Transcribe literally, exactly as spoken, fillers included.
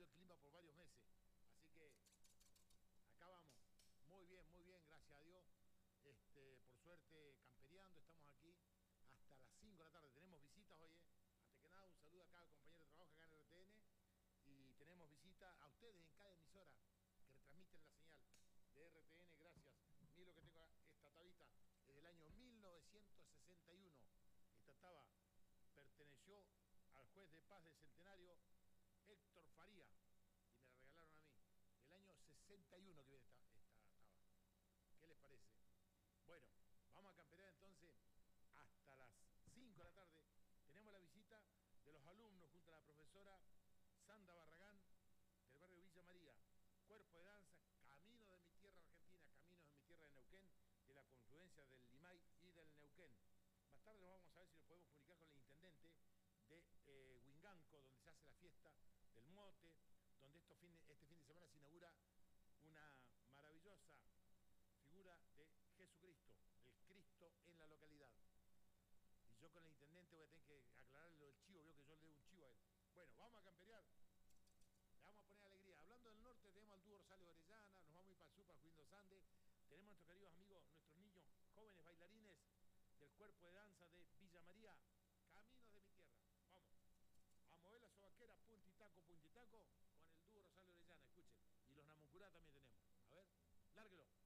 cambió el clima por varios meses. Así que acá vamos. Muy bien, muy bien, gracias a Dios. Este, por suerte, camperiando, estamos aquí hasta las cinco de la tarde. Tenemos visitas hoy, ¿eh? Antes que nada, un saludo acá al compañero de trabajo acá en R T N. Y tenemos visita a ustedes en cada emisora que retransmiten la señal de R T N. Gracias. Mira lo que tengo, esta tabita es del año mil novecientos sesenta y uno. Esta taba perteneció al juez de paz del Centenario, Héctor Faría, y me la regalaron a mí. El año sesenta y uno que viene esta, esta taba. ¿Qué les parece? Bueno, vamos a camperar entonces hasta las cinco de la tarde. Tenemos la visita de los alumnos junto a la profesora Sandra Barragán del barrio Villa María. Cuerpo de danza, Camino de mi tierra argentina, Caminos de mi tierra de Neuquén, de la confluencia del Limay y del Neuquén. Más tarde nos vamos a ver si nos podemos comunicar con el intendente de eh, Huinganco, donde se hace la fiesta del mote, donde esto fin de, este fin de semana se inaugura una maravillosa figura de Jesucristo, el Cristo en la localidad. Y yo con el intendente voy a tener que aclararle lo del chivo, veo que yo le debo un chivo a él. Bueno, vamos a camperear. Le vamos a poner alegría. Hablando del norte, tenemos al dúo Rosario Orellana, nos vamos a ir para el sur, para Julindo Sande. Tenemos a nuestros queridos amigos, nuestros niños, jóvenes bailarines del cuerpo de danza de Villa María, Caminos de mi tierra. Vamos. A mover la sobaquera, puntitaco, puntitaco, con el dúo Rosario Orellana, escuchen. Y los Namuncurá también tenemos. A ver, lárguelo.